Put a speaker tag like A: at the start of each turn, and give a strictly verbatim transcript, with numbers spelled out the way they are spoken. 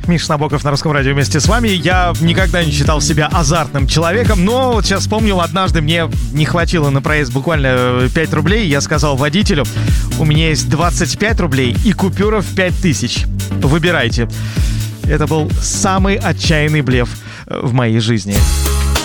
A: Олег, Миша Набоков на Русском радио вместе с вами. Я никогда не считал себя азартным человеком, но вот сейчас вспомнил, однажды мне не хватило на проезд буквально пять рублей. Я сказал водителю: у меня есть двадцать пять рублей и купюра в пять тысяч. Выбирайте. Это был самый отчаянный блеф в моей жизни.